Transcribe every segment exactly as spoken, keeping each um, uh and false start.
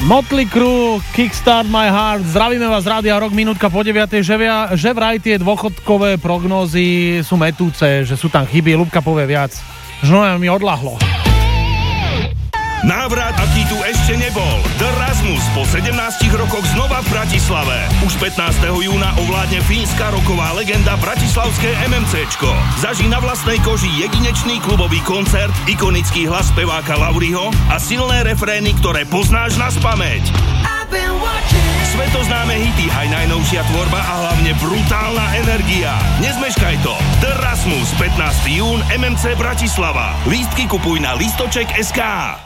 Motley Crue, Kickstart My Heart. Zdravíme vás z Rádia Rock, minútka po deviatej, že, via, že vraj tie dôchodkové prognózy sú metúce, že sú tam chyby. Ľubka povie viac. Žno mi odľahlo. Návrat, aký tu ešte nebol. The Rasmus po sedemnástich rokoch znova v Bratislave. Už pätnásteho júna ovládne fínska roková legenda bratislavské MMCčko. Zažij na vlastnej koži jedinečný klubový koncert, ikonický hlas speváka Lauriho a silné refrény, ktoré poznáš naspamäť. Svetoznáme hity, aj najnovšia tvorba a hlavne brutálna energia. Nezmeškaj to. The Rasmus, pätnásteho júna em em cé Bratislava. Lístky kupuj na listoček bodka es ká.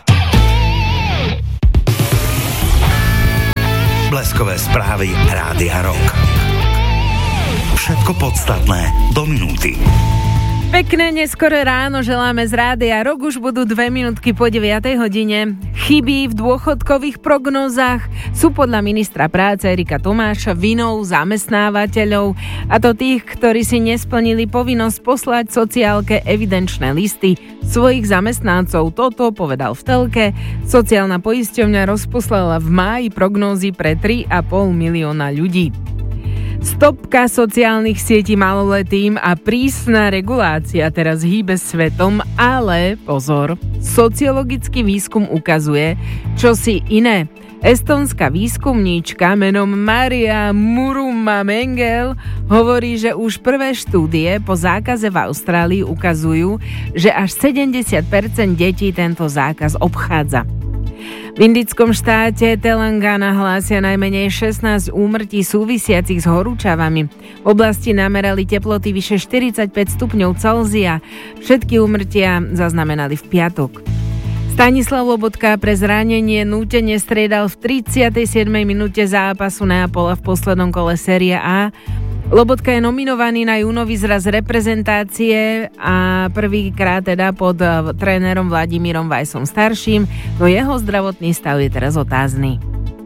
Bleskové správy Rádia Rock. Všetko podstatné do minúty. Pekné neskoré ráno želáme z Rádia Rock. Už budú dve minútky po deviatej hodine. Chyby v dôchodkových prognózach sú podľa ministra práce Erika Tomáša vinou zamestnávateľov, a to tých, ktorí si nesplnili povinnosť poslať sociálke evidenčné listy svojich zamestnancov. Toto povedal v telke. Sociálna poisťovňa rozposlala v máji prognózy pre tri a pol milióna ľudí. Stopka sociálnych sietí maloletým a prísna regulácia teraz hýbe svetom, ale pozor, sociologický výskum ukazuje čosi iné. Estonská výskumníčka menom Maria Muruma Mengel hovorí, že už prvé štúdie po zákaze v Austrálii ukazujú, že až sedemdesiat percent detí tento zákaz obchádza. V indickom štáte Telangana hlásia najmenej šestnásť úmrtí súvisiacich s horúčavami. V oblasti namerali teploty vyše štyridsaťpäť stupňov Celzia. Všetky úmrtia zaznamenali v piatok. Stanislav Lobotka pre zranenie nútene striedal v tridsiatej siedmej minúte zápasu Neapola v poslednom kole Série A. Lobotka je nominovaný na júnový zraz reprezentácie a prvýkrát teda pod trénerom Vladimírom Vajsom starším, no jeho zdravotný stav je teraz otázny.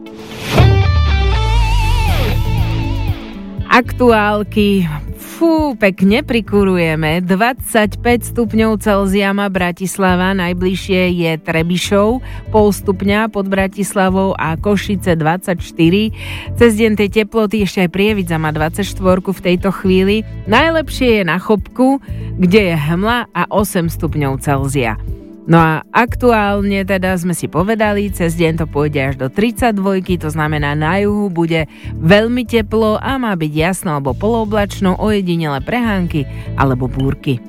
Aktuálky. Fú, pekne prikurujeme. dvadsaťpäť stupňov Celzia má Bratislava, najbližšie je Trebišov, pol stupňa pod Bratislavou a Košice dvadsaťštyri. Cez deň tej teploty ešte aj Prievidza má dvadsaťštyri v tejto chvíli. Najlepšie je na Chopku, kde je hmla a osem stupňov Celzia. No a aktuálne teda sme si povedali, cez deň to pôjde až do tridsaťdva, to znamená na juhu bude veľmi teplo a má byť jasno alebo polooblačno, ojedinele prehánky alebo búrky.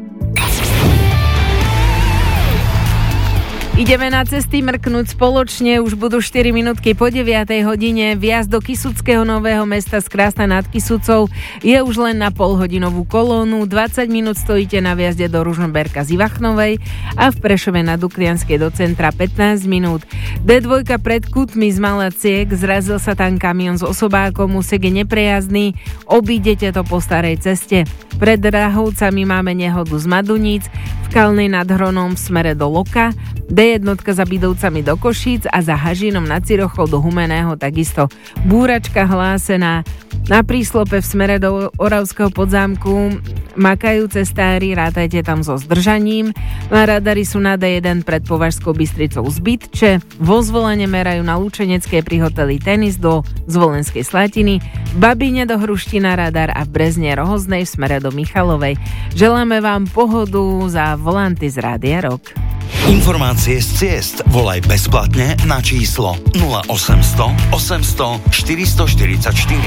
Ideme na cesty mrknúť spoločne, už budú štyri minútky po deviatej hodine. Vjazd do Kysuckého Nového Mesta z Krásna nad Kysucou je už len na polhodinovú kolónu. dvadsať minút stojíte na vjazde do Ružomberka z Ivachnovej a v Prešove na Duklianskej do centra pätnásť minút. dé dva pred Kutmi z Malaciek, zrazil sa tam kamión s osobákom, úsek je neprejazdný, obídete to po starej ceste. Pred Rahovcami máme nehodu z Maduníc, v Kalnej nad Hronom v smere do Loka, dé jedna za Bidovcami do Košíc a za Hažínom nad Cirochou do Humeného takisto búračka hlásená. Na príslope v smere do Oravského Podzámku makajú cestári, rátajte tam so zdržaním. Na radary sú na dé jeden pred Považskou Bystricou z Bytče, vo Zvolene merajú na Lučeneckej pri hoteli Tenis do Zvolenskej Slatiny, v Babine do Hruština radar a v Brezne Rohoznej v smere do Michalovej. Želáme vám pohodu za volanty z Rádia Rock. Informácie z ciest volaj bezplatne na číslo nula osemsto osemsto štyristoštyridsaťštyri.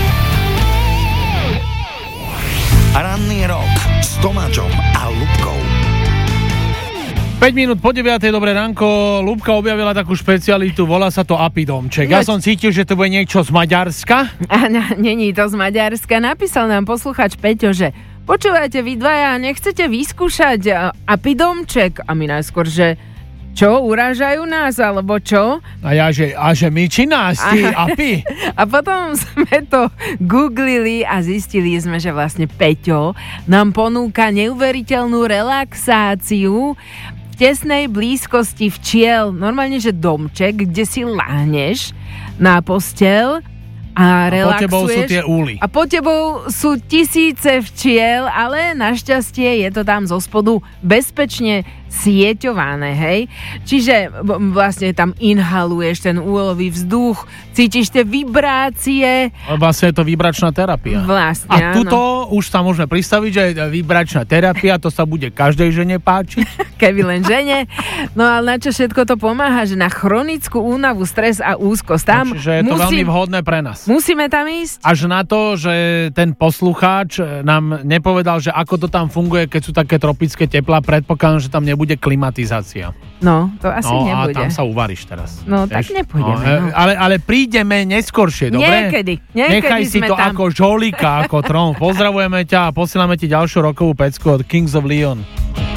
Ranný rok s Tomáčom a Ľubkou. päť minút po deviatej, dobré ránko. Ľubka objavila takú špecialitu, volá sa to apidomček. Ja som cítil, že to bude niečo z Maďarska. A není to z Maďarska. Napísal nám posluchač Peťo, že počúvajte, vy dvaja, nechcete vyskúšať apidomček? A my najskôr, že čo, urážajú nás, alebo čo? A ja, že, a že my či nás, ty api? A potom sme to googlili a zistili sme, že vlastne Peťo nám ponúka neuveriteľnú relaxáciu v tesnej blízkosti včiel. Normálne, že domček, kde si láhneš na posteľ a relaxuješ. A po tebou sú tie úly. A po tebou sú tisíce včiel, ale našťastie je to tam zo spodu bezpečne sieťované, hej. Čiže vlastne tam inhaluješ ten úlový vzduch, cítiš tie vibrácie. Vlastne je to vibračná terapia. Vlastne, A áno. tuto už sa môžeme predstaviť, že vibračná terapia, to sa bude každej žene páčiť. Keby len žene. No ale na čo všetko to pomáha, že na chronickú únavu, stres a úzkosť. Tam no, čiže je to musí, veľmi vhodné pre nás. Musíme tam ísť. Až na to, že ten poslucháč nám nepovedal, že ako to tam funguje, keď sú také tropické teplá, predpokladám, že tam nebude klimatizácia. No, to asi no, nebude. No a tam sa uvaríš teraz. No, tak nepôjdeme. No. No, ale, ale prídeme neskôršie, dobre? Niekedy. Niekedy Nechaj si sme to tam. ako žolika, ako trón. Pozdravujeme ťa a posielame ti ďalšiu rokovú pecku od Kings of Leon.